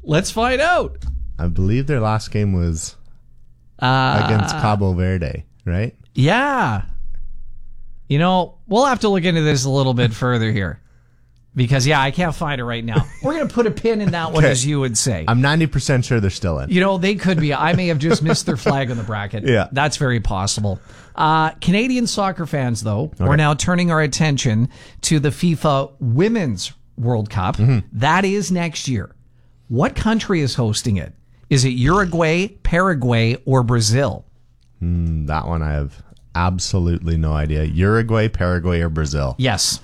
Let's find out. I believe their last game was against Cabo Verde, right? Yeah. You know, we'll have to look into this a little bit further here. Because, I can't find it right now. We're going to put a pin in that one, as you would say. I'm 90% sure they're still in. You know, they could be. I may have just missed their flag on the bracket. Yeah. That's very possible. Canadian soccer fans, though, we're now turning our attention to the FIFA Women's World Cup. That is next year. What country is hosting it? Is it Uruguay, Paraguay, or Brazil? That one I have absolutely no idea. Uruguay, Paraguay, or Brazil? Yes.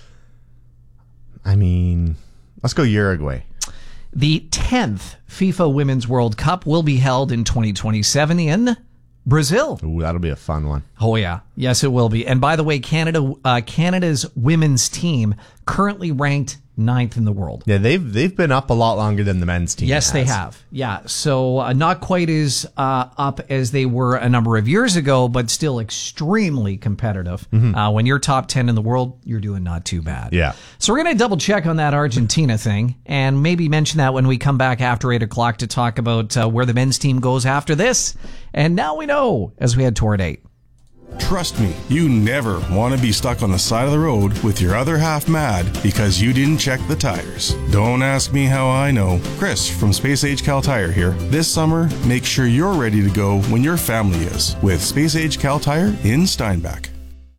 I mean, let's go Uruguay. The 10th FIFA Women's World Cup will be held in 2027 in Brazil. Ooh, that'll be a fun one. Oh, yeah. Yes, it will be. And by the way, Canada's women's team currently ranked 9th in the world. Yeah, they've been up a lot longer than the men's team. Yes, they have. Yeah, so not quite as up as they were a number of years ago, but still extremely competitive. When you're top 10 in the world, you're doing not too bad. Yeah. So we're going to double check on that Argentina thing and maybe mention that when we come back after 8 o'clock to talk about where the men's team goes after this. And now we know as we head toward 8. Trust me, you never want to be stuck on the side of the road with your other half mad because you didn't check the tires. Don't ask me how I know. Chris from Space Age Cal Tire here. This summer, make sure you're ready to go when your family is with Space Age Cal Tire in Steinbach.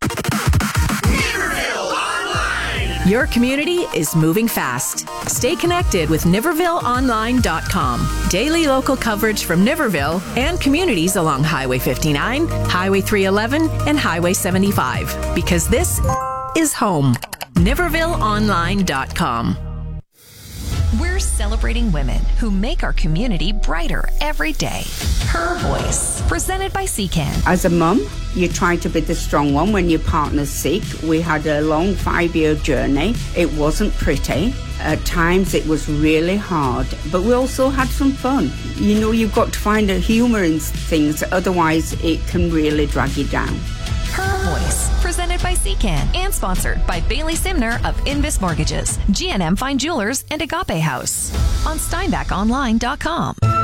Your community is moving fast. Stay connected with NivervilleOnline.com. Daily local coverage from Niverville and communities along Highway 59, Highway 311, and Highway 75. Because this is home. NivervilleOnline.com. We're celebrating women who make our community brighter every day. Her Voice, presented by CCAN. As a mum, you try to be the strong one when your partner's sick. We had a long 5-year journey. It wasn't pretty. At times it was really hard, but we also had some fun. You know, you've got to find a humour in things, otherwise it can really drag you down. Her Voice, presented by CCAN and sponsored by Bailey Simner of Invis Mortgages, GNM Fine Jewelers, and Agape House on SteinbachOnline.com.